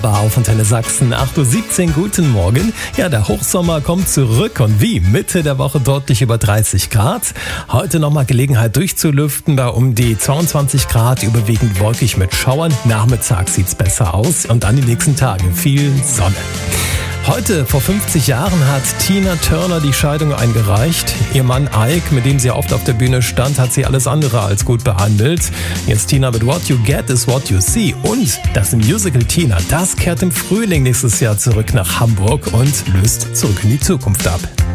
Auf Antenne Sachsen, 8.17 Uhr, guten Morgen. Ja, der Hochsommer kommt zurück und wie? Mitte der Woche deutlich über 30 Grad. Heute nochmal Gelegenheit durchzulüften bei um die 22 Grad, überwiegend wolkig mit Schauern. Nachmittags sieht's besser aus und dann die nächsten Tage viel Sonne. Heute, vor 50 Jahren, hat Tina Turner die Scheidung eingereicht. Ihr Mann Ike, mit dem sie oft auf der Bühne stand, hat sie alles andere als gut behandelt. Jetzt Tina mit What You Get is What You See. Und das Musical Tina, das kehrt im Frühling nächstes Jahr zurück nach Hamburg und löst zurück in die Zukunft ab.